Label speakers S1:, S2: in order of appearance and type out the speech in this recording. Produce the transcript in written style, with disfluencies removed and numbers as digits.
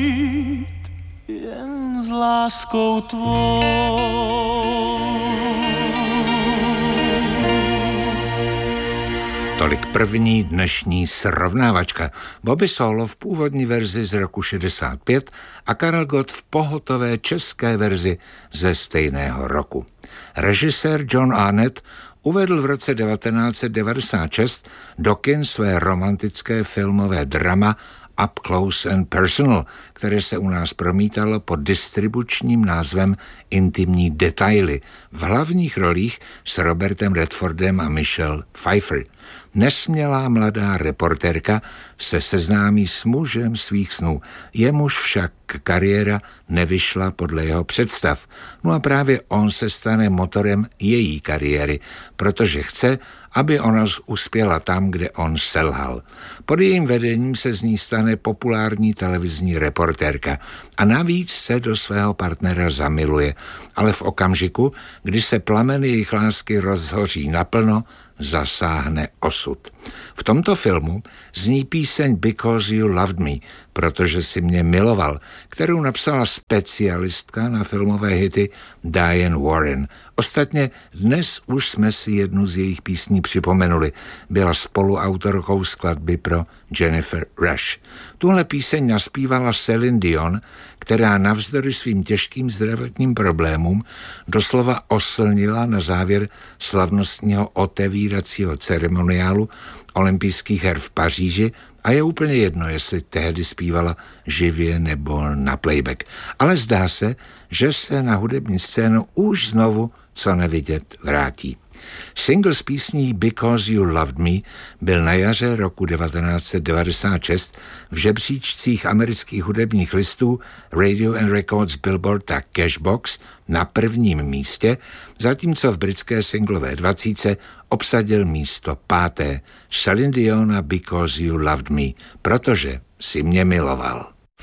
S1: žít jen s láskou tvou.
S2: Tolik první dnešní srovnávačka. Bobby Solo v původní verzi z roku 65 a Karel Gott v pohotové české verzi ze stejného roku. Režisér John Arnett uvedl v roce 1996 do kin své romantické filmové drama Up Close and Personal, které se u nás promítalo pod distribučním názvem Intimní detaily, v hlavních rolích s Robertem Redfordem a Michelle Pfeiffer. Nesmělá mladá reportérka se seznámí s mužem svých snů, jemuž však kariéra nevyšla podle jeho představ. No a právě on se stane motorem její kariéry, protože chce, aby ona uspěla tam, kde on selhal. Pod jejím vedením se z ní stane populární televizní reportérka a navíc se do svého partnera zamiluje, ale v okamžiku, kdy se plameny jejich lásky rozhoří naplno, zasáhne osud. V tomto filmu zní píseň Because You Loved Me, protože si mě miloval, kterou napsala specialistka na filmové hity Diane Warren. Ostatně dnes už jsme si jednu z jejich písní připomenuli. Byla spoluautorkou skladby pro Jennifer Rush. Tuhle píseň naspívala Celine Dion, která navzdory svým těžkým zdravotním problémům doslova oslnila na závěr slavnostního otevíracího ceremoniálu olympijských her v Paříži a je úplně jedno, jestli tehdy zpívala živě nebo na playback. Ale zdá se, že se na hudební scénu už znovu co nevidět vrátí. Single s písní Because You Loved Me byl na jaře roku 1996 v žebříčcích amerických hudebních listů Radio and Records, Billboard a Cashbox na prvním místě, zatímco v britské singlové 20 obsadil místo 5. Celine Dion a Because You Loved Me, protože si mě miloval.